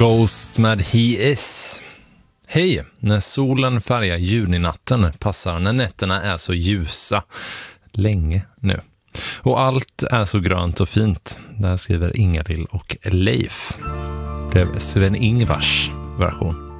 Ghost med He Is. Hej, när solen färgar juninatten passar när nätterna är så ljusa. Länge nu. Och allt är så grönt och fint. Där skriver Ingalill och Leif. Det är Sven-Ingvars version.